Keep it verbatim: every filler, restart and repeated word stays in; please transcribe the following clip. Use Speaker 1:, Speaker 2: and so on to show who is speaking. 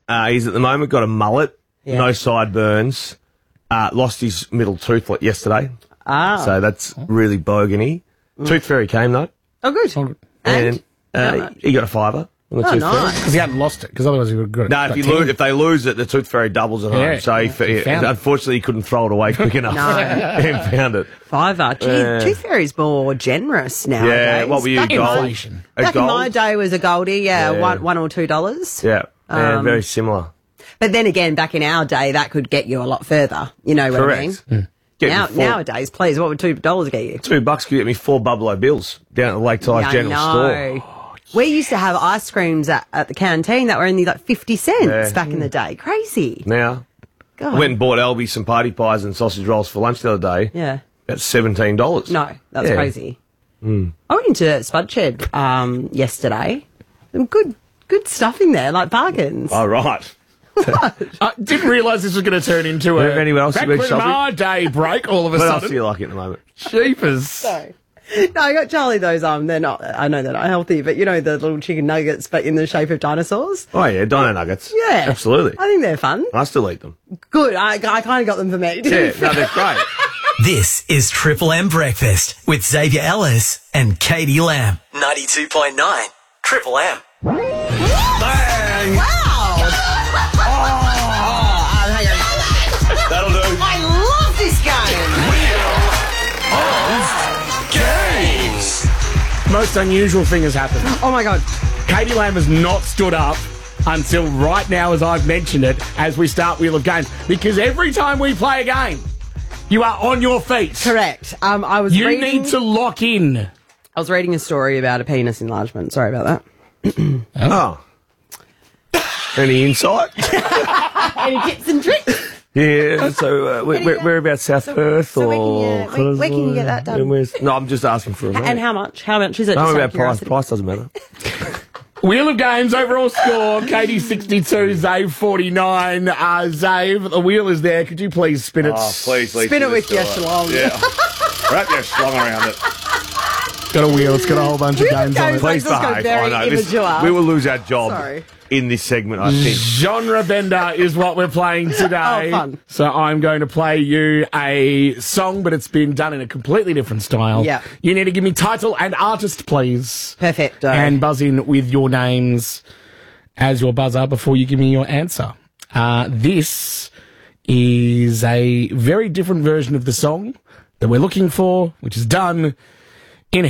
Speaker 1: Uh, he's at the moment got a mullet,
Speaker 2: Yeah.
Speaker 1: no sideburns, uh, lost his middle tooth like yesterday.
Speaker 2: Ah.
Speaker 1: So that's really bogany.
Speaker 2: Mm.
Speaker 1: Tooth Fairy came, though.
Speaker 2: Oh, good.
Speaker 1: And,
Speaker 2: And?
Speaker 1: uh, he got a fiver on the
Speaker 2: Oh,
Speaker 1: Tooth
Speaker 2: nice.
Speaker 1: Fairy.
Speaker 3: Because he hadn't lost it, because otherwise he would have got it.
Speaker 1: No, if,
Speaker 3: got
Speaker 1: you
Speaker 3: ten.
Speaker 1: lose, if they lose it, the Tooth Fairy doubles at home.
Speaker 3: Yeah.
Speaker 1: So he,
Speaker 3: He
Speaker 1: he,
Speaker 3: found it.
Speaker 1: unfortunately, he couldn't throw it away quick enough.
Speaker 2: No.
Speaker 1: and found it.
Speaker 2: Fiver. Gee,
Speaker 1: Yeah.
Speaker 2: Tooth Fairy's more generous nowadays.
Speaker 1: Yeah, what were you,
Speaker 2: Back in
Speaker 1: gold?
Speaker 2: my-
Speaker 3: Inflation.
Speaker 1: A
Speaker 2: Back in
Speaker 1: gold?
Speaker 2: my day was a goldie, yeah,
Speaker 1: Yeah.
Speaker 2: One, one or two dollars.
Speaker 1: Yeah, yeah
Speaker 2: Um,
Speaker 1: very similar.
Speaker 2: But then again, back in our day, that could get you a lot further. You know what I mean?
Speaker 1: Correct. Get
Speaker 2: Now,
Speaker 1: me four,
Speaker 2: nowadays, please, what would two dollars get you?
Speaker 1: two bucks could get me four Buffalo Bills down at the Lake Tyre
Speaker 2: Yeah, I
Speaker 1: General
Speaker 2: know.
Speaker 1: Store.
Speaker 2: We used to have ice creams at, at the canteen that were only like fifty cents
Speaker 1: Yeah.
Speaker 2: back in the day. Crazy.
Speaker 1: Now,
Speaker 2: God.
Speaker 1: I went and bought Albie some party pies and sausage rolls for lunch the other day.
Speaker 2: Yeah.
Speaker 1: That's seventeen dollars.
Speaker 2: No, that's
Speaker 1: Yeah.
Speaker 2: crazy. I went into Spud Shed um, yesterday. Some good, good stuff in there, like bargains.
Speaker 1: Oh, right.
Speaker 3: I didn't realise this was going to turn into a
Speaker 1: Anyone else
Speaker 3: back
Speaker 1: you been
Speaker 3: when
Speaker 1: shopping?
Speaker 3: my day break all of a
Speaker 1: What else do
Speaker 3: sudden.
Speaker 1: you like at the moment?
Speaker 3: Jeepers.
Speaker 2: So, no, I got Charlie those. Um, they're not. I know they're not healthy, but you know the little chicken nuggets, but in the shape of dinosaurs.
Speaker 1: Oh, yeah, Dino Nuggets.
Speaker 2: Yeah,
Speaker 1: Absolutely.
Speaker 2: I think they're fun.
Speaker 1: I still eat them.
Speaker 2: Good. I, I kind of got them for me.
Speaker 1: Yeah, no, they're great.
Speaker 4: This is Triple M Breakfast with Xavier Ellis and Katie Lamb. ninety-two point nine Triple M.
Speaker 1: Bang!
Speaker 2: Wow. Oh, hang on.
Speaker 1: That'll do.
Speaker 2: I love this game.
Speaker 1: Games.
Speaker 3: Most unusual thing has happened.
Speaker 2: Oh my god.
Speaker 3: Katie Lamb has not stood up until right now, as I've mentioned it, as we start Wheel of Games. Because every time we play a game, you are on your feet.
Speaker 2: Correct. Um, I was
Speaker 3: You
Speaker 2: reading.
Speaker 3: need to lock in.
Speaker 2: I was reading a story about a penis enlargement. Sorry about that.
Speaker 1: Oh. Any insight?
Speaker 2: Any tips and tricks?
Speaker 1: Yeah, so uh, we're, we're, we're about South Perth
Speaker 2: so
Speaker 1: or...
Speaker 2: where can you- where- where can you get that done?
Speaker 1: And where's- No, I'm just asking for a mate.
Speaker 2: And how much? How much is it?
Speaker 1: No,
Speaker 2: Just out
Speaker 1: about
Speaker 2: of
Speaker 1: price.
Speaker 2: curiosity.
Speaker 1: Price doesn't matter.
Speaker 3: Wheel of Games, overall score, Katie sixty-two, Zave forty-nine. Uh, Zave, the wheel is there. Could you please spin it?
Speaker 1: Oh, please, Lisa,
Speaker 2: Spin it with
Speaker 1: let's do
Speaker 2: your
Speaker 1: it.
Speaker 2: schlong.
Speaker 1: Yeah. Wrap your schlong around it.
Speaker 3: Got a wheel. It's got a whole bunch of
Speaker 2: Wheel of
Speaker 3: games on
Speaker 2: Games,
Speaker 3: it.
Speaker 2: like-
Speaker 1: Please
Speaker 2: Let's go
Speaker 1: behave.
Speaker 2: very
Speaker 1: I know. This,
Speaker 2: immature.
Speaker 1: we will lose our job
Speaker 2: Sorry.
Speaker 1: in this segment, I think.
Speaker 3: Genre bender is what we're playing today.
Speaker 2: Oh, fun.
Speaker 3: So I'm going to play you a song, but it's been done in a completely different style.
Speaker 2: Yeah.
Speaker 3: You need to give me title and artist, please.
Speaker 2: Perfecto.
Speaker 3: And buzz in with your names as your buzzer before you give me your answer. Uh, this is a very different version of the song that we're looking for, which is done